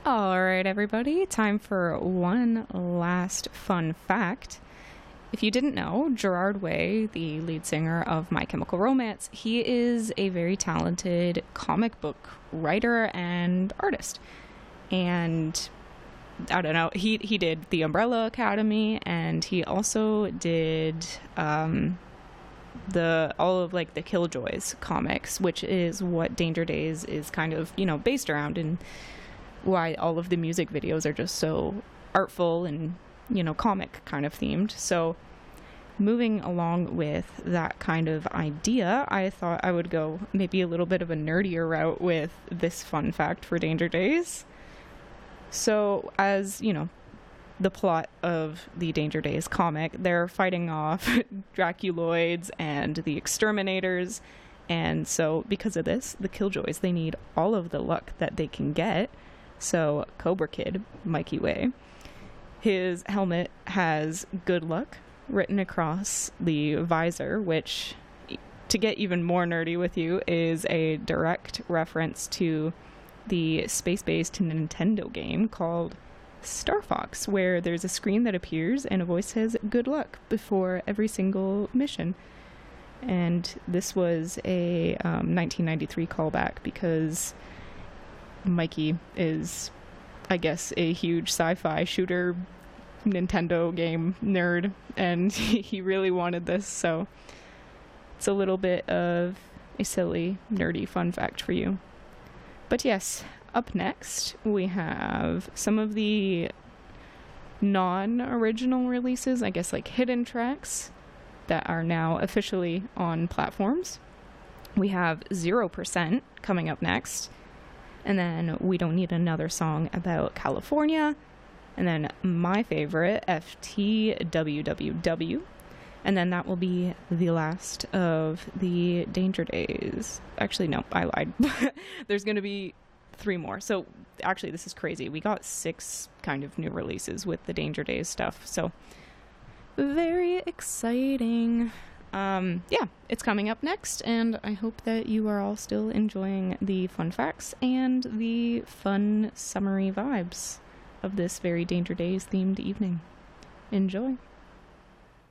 All right, everybody, time for one last fun fact. If you didn't know, Gerard Way, the lead singer of My Chemical Romance, he is a very talented comic book writer and artist. And I don't know, he did the Umbrella Academy, and he also did the all of like the Killjoys comics, which is what Danger Days is kind of, based around, and why all of the music videos are just so artful and comic kind of themed. So moving along with that kind of idea, I thought I would go maybe a little bit of a nerdier route with this fun fact for Danger Days. So as the plot of the Danger Days comic, they're fighting off Draculoids and the Exterminators, and so because of this, the Killjoys, they need all of the luck that they can get. So Cobra Kid, Mikey Way, his helmet has good luck written across the visor, which, to get even more nerdy with you, is a direct reference to the space-based Nintendo game called Star Fox, where there's a screen that appears and a voice says good luck before every single mission. And this was a 1993 callback because Mikey is, I guess, a huge sci-fi shooter Nintendo game nerd, and he really wanted this, so it's a little bit of a silly, nerdy fun fact for you. But yes, up next we have some of the non-original releases, I guess like hidden tracks, that are now officially on platforms. We have 0% coming up next. And then We Don't Need Another Song About California. And then my favorite, FTWWW. And then that will be the last of the Danger Days. Actually, no, I lied. There's going to be 3 more. So actually, this is crazy. We got 6 kind of new releases with the Danger Days stuff. So very exciting. Yeah, it's coming up next, and I hope that you are all still enjoying the fun facts and the fun summery vibes of this very Danger Days themed evening. Enjoy.